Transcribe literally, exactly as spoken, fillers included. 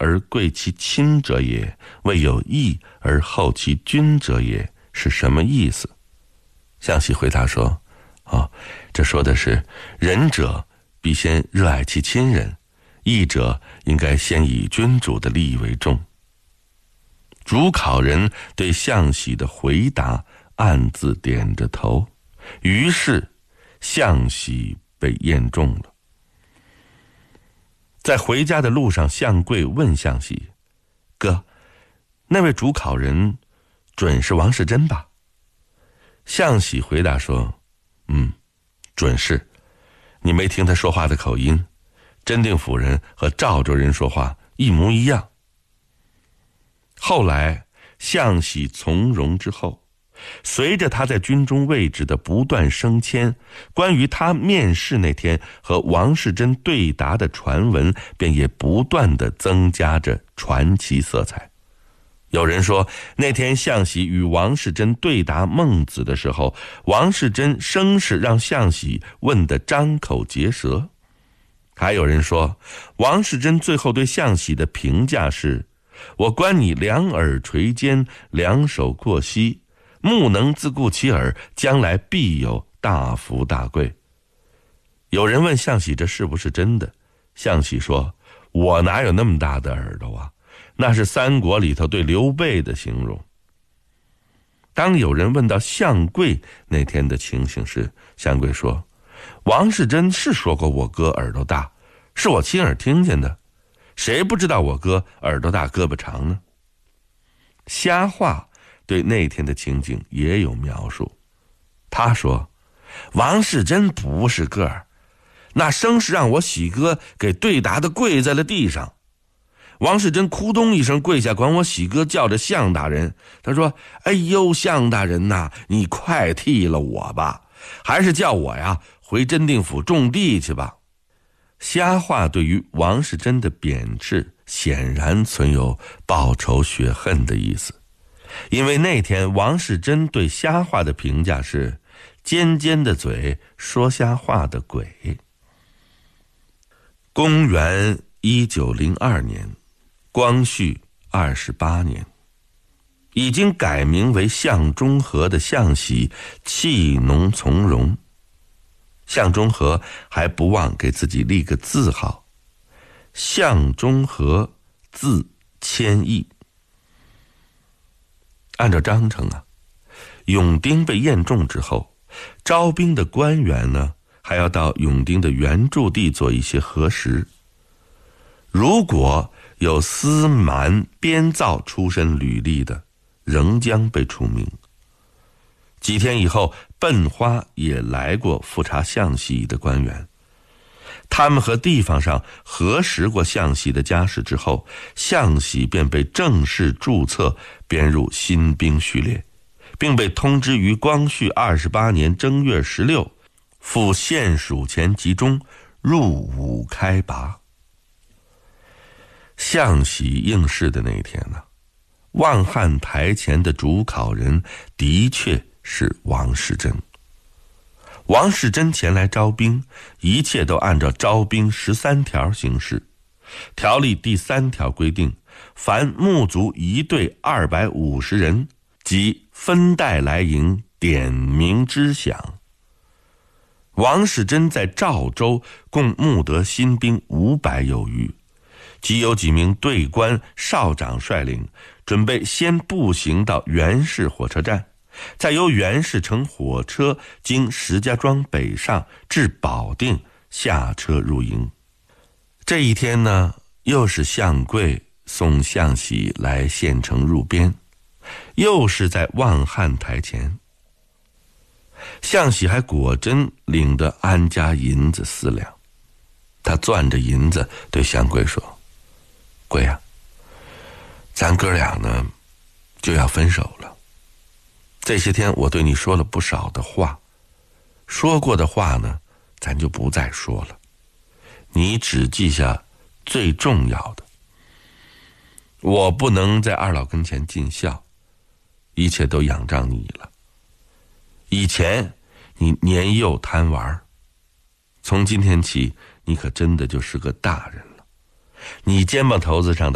而贵其亲者也，未有义而后其君者也，是什么意思？项喜回答说，哦，这说的是仁者必先热爱其亲人，义者应该先以君主的利益为重。主考人对项喜的回答暗自点着头，于是项喜被验中了。在回家的路上，项贵问项喜，哥，那位主考人准是王世贞吧？项喜回答说，嗯，准是。你没听他说话的口音，真定府人和赵州人说话一模一样。后来项喜从容之后，随着他在军中位置的不断升迁，关于他面试那天和王世贞对答的传闻便也不断地增加着传奇色彩。有人说，那天项喜与王世贞对答孟子的时候，王世贞生是让项喜问得张口结舌。还有人说，王世贞最后对项喜的评价是，我观你两耳垂肩，两手过膝，目能自顾其耳，将来必有大福大贵。有人问项喜这是不是真的，项喜说，我哪有那么大的耳朵啊，那是三国里头对刘备的形容。当有人问到项贵那天的情形时，项贵说，王世贞是说过我哥耳朵大，是我亲耳听见的，谁不知道我哥耳朵大胳膊长呢？瞎话对那天的情景也有描述。他说，王世贞不是个儿，那生是让我喜哥给对答的跪在了地上。王世贞哭咚一声跪下，管我喜哥叫着项大人。他说，哎呦，项大人呐，你快替了我吧，还是叫我呀回真定府种地去吧。瞎话对于王世贞的贬斥显然存有报仇雪恨的意思，因为那天王世贞对瞎话的评价是，尖尖的嘴，说瞎话的鬼。公元一九零二年，光绪二十八年，已经改名为项中和的项喜弃农从戎。项中和还不忘给自己立个字号，项中和，字谦益。按照章程啊，永丁被验中之后，招兵的官员呢，还要到永丁的原驻地做一些核实。如果有私瞒编造出身履历的，仍将被除名。几天以后，笨花也来过复查项喜的官员，他们和地方上核实过项喜的家世之后，项喜便被正式注册编入新兵序列，并被通知于光绪二十八年正月十六赴县署前集中入伍开拔。项喜应试的那天呢，望汉台前的主考人的确是王世贞。王世贞前来招兵，一切都按照招兵十三条行事。条例第三条规定，凡募足一队二百五十人，即分带来营，点名知响。王世贞在赵州共募得新兵五百有余，即有几名队官少长率领，准备先步行到袁氏火车站，再由袁氏乘火车经石家庄北上至保定，下车入营。这一天呢，又是项贵送项喜来县城入编，又是在望汉台前。项喜还果真领得安家银子四两，他攥着银子对项贵说，贵啊，咱哥俩呢就要分手了。这些天我对你说了不少的话，说过的话呢，咱就不再说了。你只记下最重要的。我不能在二老跟前尽孝，一切都仰仗你了。以前你年幼贪玩，从今天起，你可真的就是个大人了。你肩膀头子上的